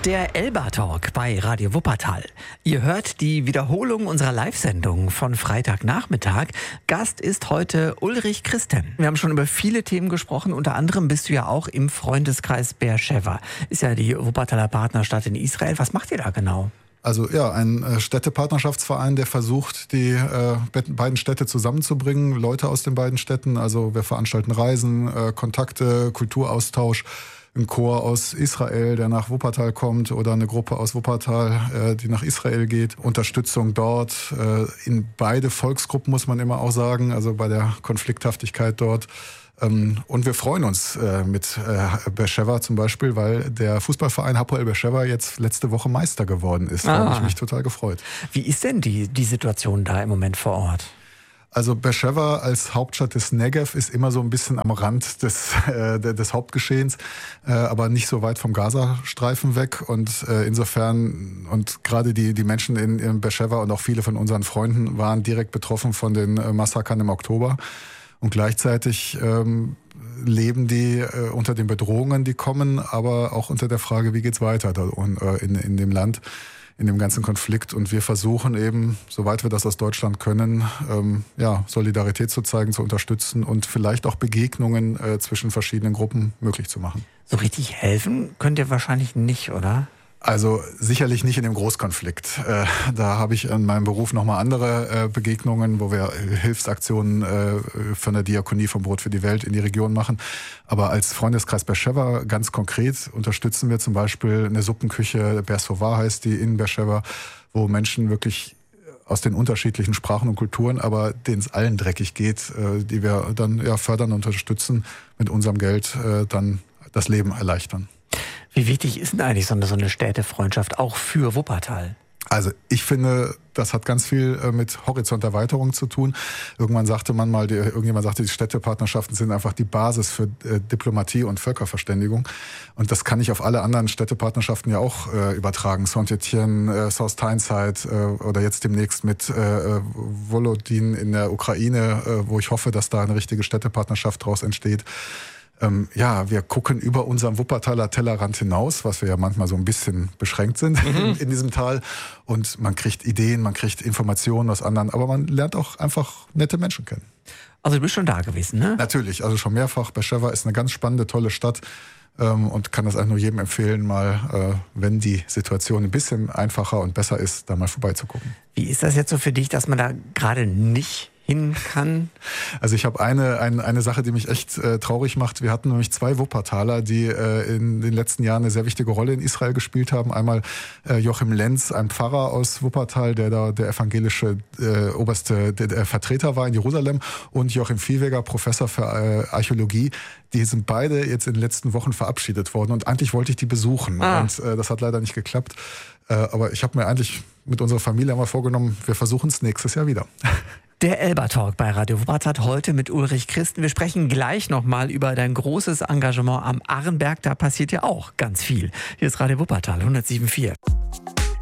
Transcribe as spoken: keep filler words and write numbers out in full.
Der Elba-Talk bei Radio Wuppertal. Ihr hört die Wiederholung unserer Live-Sendung von Freitagnachmittag. Gast ist heute Ulrich Christen. Wir haben schon über viele Themen gesprochen. Unter anderem bist du ja auch im Freundeskreis Beersheva. Ist ja die Wuppertaler Partnerstadt in Israel. Was macht ihr da genau? Also ja, ein äh, Städtepartnerschaftsverein, der versucht, die äh, beiden Städte zusammenzubringen, Leute aus den beiden Städten. Also wir veranstalten Reisen, äh, Kontakte, Kulturaustausch. Ein Chor aus Israel, der nach Wuppertal kommt, oder eine Gruppe aus Wuppertal, äh, die nach Israel geht. Unterstützung dort äh, in beide Volksgruppen, muss man immer auch sagen, also bei der Konflikthaftigkeit dort. Ähm, und wir freuen uns äh, mit äh, Beersheva zum Beispiel, weil der Fußballverein Hapoel Beersheva jetzt letzte Woche Meister geworden ist. Da Ah. habe ich mich total gefreut. Wie ist denn die, die Situation da im Moment vor Ort? Also Beersheva als Hauptstadt des Negev ist immer so ein bisschen am Rand des, äh, des Hauptgeschehens, äh, aber nicht so weit vom Gazastreifen weg. Und äh, insofern, und gerade die, die Menschen in, in Beersheva und auch viele von unseren Freunden waren direkt betroffen von den äh, Massakern im Oktober. Und gleichzeitig ähm, leben die äh, unter den Bedrohungen, die kommen, aber auch unter der Frage, wie geht's weiter da, und, äh, in, in dem Land, in dem ganzen Konflikt. Und wir versuchen eben, soweit wir das aus Deutschland können, ähm, ja, Solidarität zu zeigen, zu unterstützen und vielleicht auch Begegnungen äh, zwischen verschiedenen Gruppen möglich zu machen. So richtig helfen könnt ihr wahrscheinlich nicht, oder? Also sicherlich nicht in dem Großkonflikt. Äh, da habe ich in meinem Beruf nochmal andere äh, Begegnungen, wo wir äh, Hilfsaktionen äh, von der Diakonie vom Brot für die Welt in die Region machen. Aber als Freundeskreis Beersheva ganz konkret unterstützen wir zum Beispiel eine Suppenküche, Be'er Sova heißt die, in Beersheva, wo Menschen wirklich aus den unterschiedlichen Sprachen und Kulturen, aber denen es allen dreckig geht, äh, die wir dann ja fördern und unterstützen, mit unserem Geld äh, dann das Leben erleichtern. Wie wichtig ist denn eigentlich so eine, so eine Städtefreundschaft auch für Wuppertal? Also ich finde, das hat ganz viel mit Horizonterweiterung zu tun. Irgendwann sagte man mal, die, irgendjemand sagte, die Städtepartnerschaften sind einfach die Basis für äh, Diplomatie und Völkerverständigung. Und das kann ich auf alle anderen Städtepartnerschaften ja auch äh, übertragen. Saint-Étienne, äh, South Tyneside äh, oder jetzt demnächst mit äh, Volodin in der Ukraine, äh, wo ich hoffe, dass da eine richtige Städtepartnerschaft daraus entsteht. Ähm, ja, wir gucken über unseren Wuppertaler Tellerrand hinaus, was wir ja manchmal so ein bisschen beschränkt sind mhm. in, in diesem Tal. Und man kriegt Ideen, man kriegt Informationen aus anderen, aber man lernt auch einfach nette Menschen kennen. Also du bist schon da gewesen, ne? Natürlich, also schon mehrfach. Beersheva ist eine ganz spannende, tolle Stadt ähm, und kann das eigentlich nur jedem empfehlen, mal, äh, wenn die Situation ein bisschen einfacher und besser ist, da mal vorbeizugucken. Wie ist das jetzt so für dich, dass man da gerade nicht hin kann? Also ich habe eine, eine, eine Sache, die mich echt äh, traurig macht. Wir hatten nämlich zwei Wuppertaler, die äh, in den letzten Jahren eine sehr wichtige Rolle in Israel gespielt haben. Einmal äh, Joachim Lenz, ein Pfarrer aus Wuppertal, der da der evangelische äh, oberste der, der Vertreter war in Jerusalem, und Joachim Viehweger, Professor für äh, Archäologie. Die sind beide jetzt in den letzten Wochen verabschiedet worden und eigentlich wollte ich die besuchen. Ah. Und äh, das hat leider nicht geklappt. Äh, aber ich habe mir eigentlich mit unserer Familie einmal vorgenommen, wir versuchen es nächstes Jahr wieder. Der Elba-Talk bei Radio Wuppertal heute mit Ulrich Christen. Wir sprechen gleich nochmal über dein großes Engagement am Arrenberg. Da passiert ja auch ganz viel. Hier ist Radio Wuppertal hundertsieben Komma vier.